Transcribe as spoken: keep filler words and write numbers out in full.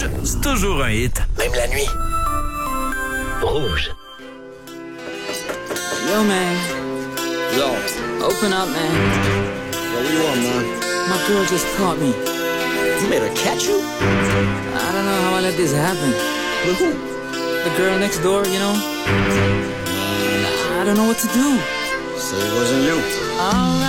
Rouge, c'est toujours un hit. Même la nuit. Rouge. Yo, man. Yo, Open up, man. yo, what you want, man? My girl just caught me. You made her catch you? I don't know how I let this happen. With who? The girl next door, you know? I don't know what to do. Say it wasn't you. All